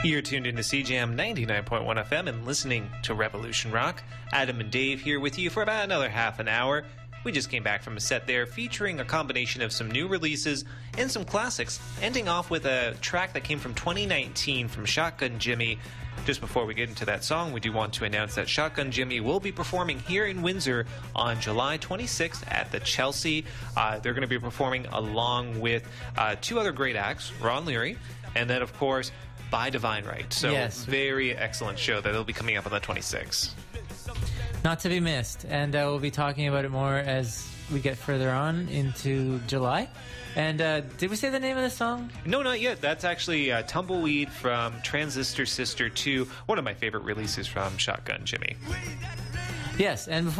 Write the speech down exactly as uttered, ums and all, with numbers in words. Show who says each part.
Speaker 1: You're tuned into C Jam ninety-nine point one F M and listening to Revolution Rock. Adam and Dave here with you for about another half an hour. We just came back from a set there featuring a combination of some new releases and some classics, ending off with a track that came from twenty nineteen from Shotgun Jimmy. Just before we get into that song, we do want to announce that Shotgun Jimmy will be performing here in Windsor on July twenty-sixth at the Chelsea. Uh, they're going to be performing along with uh, two other great acts, Ron Leary, and then, of course, By Divine Right. So,
Speaker 2: yes.
Speaker 1: Very excellent show that will be coming up on the twenty-sixth.
Speaker 2: Not to be missed. And uh, we'll be talking about it more as we get further on into July. And uh, did we say the name of the song?
Speaker 1: No, not yet. That's actually uh, Tumbleweed from Transistor Sister two, one of my favorite releases from Shotgun Jimmy.
Speaker 2: Yes, and before